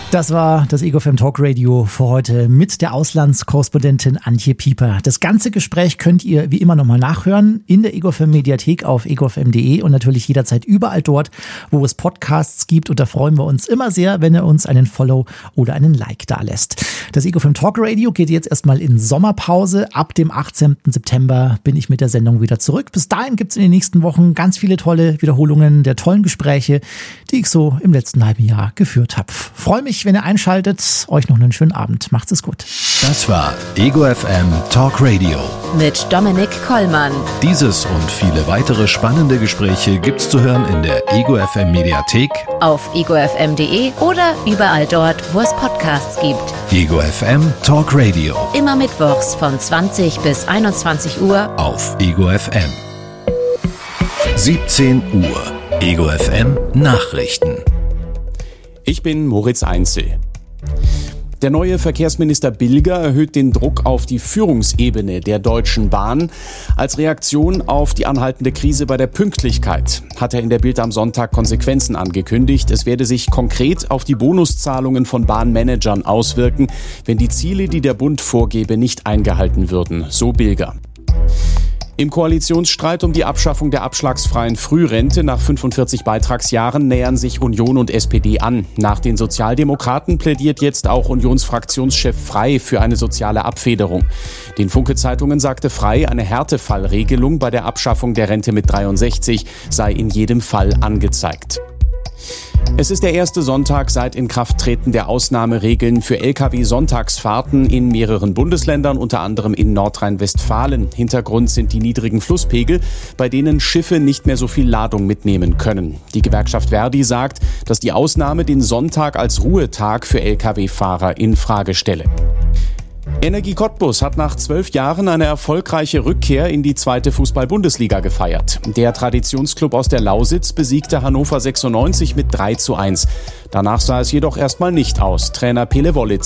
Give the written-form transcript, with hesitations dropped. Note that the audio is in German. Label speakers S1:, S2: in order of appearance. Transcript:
S1: Das war das Ego FM Talk Radio für heute mit der Auslandskorrespondentin Antje Pieper. Das ganze Gespräch könnt ihr wie immer nochmal nachhören in der Ego FM Mediathek auf egofm.de und natürlich jederzeit überall dort, wo es Podcasts gibt. Und da freuen wir uns immer sehr, wenn ihr uns einen Follow oder einen Like da lässt. Das Ego FM Talk Radio geht jetzt erstmal in Sommerpause. Ab dem 18. September bin ich mit der Sendung wieder zurück. Bis dahin gibt es in den nächsten Wochen ganz viele tolle Wiederholungen der tollen Gespräche, die ich so im letzten halben Jahr geführt habe. Freue mich, wenn ihr einschaltet. Euch noch einen schönen Abend. Macht's es gut.
S2: Das war Ego FM Talk Radio
S3: mit Dominik Kollmann.
S2: Dieses und viele weitere spannende Gespräche gibt's zu hören in der Ego FM Mediathek,
S3: auf egofm.de oder überall dort, wo es Podcasts gibt.
S2: Ego FM Talk Radio.
S3: Immer mittwochs von 20 bis 21 Uhr
S2: auf Ego FM. 17 Uhr. Ego FM Nachrichten.
S4: Ich bin Moritz Einzel. Der neue Verkehrsminister Bilger erhöht den Druck auf die Führungsebene der Deutschen Bahn. Als Reaktion auf die anhaltende Krise bei der Pünktlichkeit hat er in der Bild am Sonntag Konsequenzen angekündigt. Es werde sich konkret auf die Bonuszahlungen von Bahnmanagern auswirken, wenn die Ziele, die der Bund vorgebe, nicht eingehalten würden, so Bilger. Im Koalitionsstreit um die Abschaffung der abschlagsfreien Frührente nach 45 Beitragsjahren nähern sich Union und SPD an. Nach den Sozialdemokraten plädiert jetzt auch Unionsfraktionschef Frey für eine soziale Abfederung. Den Funke-Zeitungen sagte Frey, eine Härtefallregelung bei der Abschaffung der Rente mit 63 sei in jedem Fall angezeigt. Es ist der erste Sonntag seit Inkrafttreten der Ausnahmeregeln für Lkw-Sonntagsfahrten in mehreren Bundesländern, unter anderem in Nordrhein-Westfalen. Hintergrund sind die niedrigen Flusspegel, bei denen Schiffe nicht mehr so viel Ladung mitnehmen können. Die Gewerkschaft Verdi sagt, dass die Ausnahme den Sonntag als Ruhetag für Lkw-Fahrer in Frage stelle. Energie Cottbus hat nach 12 Jahren eine erfolgreiche Rückkehr in die 2. Fußball-Bundesliga gefeiert. Der Traditionsclub aus der Lausitz besiegte Hannover 96 mit 3:1. Danach sah es jedoch erstmal nicht aus. Trainer Pele Wollitz